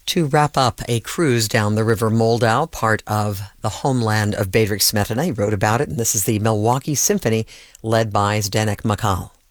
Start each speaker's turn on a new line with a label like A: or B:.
A: to wrap up a cruise down the River Moldau, part of the homeland of Bedřich Smetana. He wrote about it, and this is the Milwaukee Symphony led by Zdeněk Makal.